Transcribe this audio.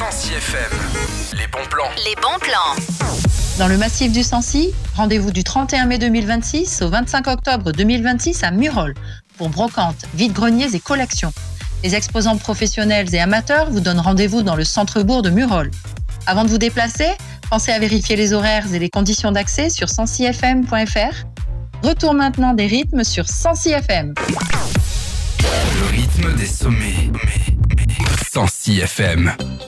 Sancy FM. Les bons plans. Les bons plans. Dans le massif du Sancy, rendez-vous du 31 mai 2026 au 25 octobre 2026 à Murol pour brocantes, vide-greniers et collections. Les exposants professionnels et amateurs vous donnent rendez-vous dans le centre-bourg de Murol. Avant de vous déplacer, pensez à vérifier les horaires et les conditions d'accès sur sancyfm.fr. Retour maintenant des rythmes sur Sancy FM. Le rythme des sommets. Sancy FM.